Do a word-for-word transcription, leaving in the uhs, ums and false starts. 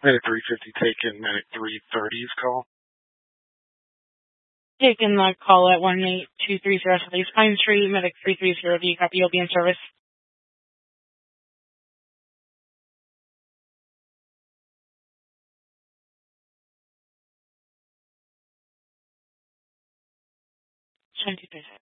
Medic three fifty taken, Medic three thirty's call. Taking the call at one eight two three zero Southeast Pine Street, Medic three thirty, do you copy? You'll be in service. twenty percent.